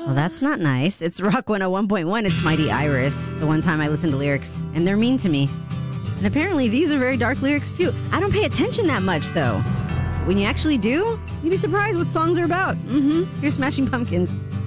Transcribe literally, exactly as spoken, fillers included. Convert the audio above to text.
Well, that's not nice. It's Rock one oh one point one. It's Mighty Iris. The one time I listened to lyrics, and they're mean to me. And apparently these are very dark lyrics, too. I don't pay attention that much, though. When you actually do, you'd be surprised what songs are about. Mm-hmm. Here's Smashing Pumpkins.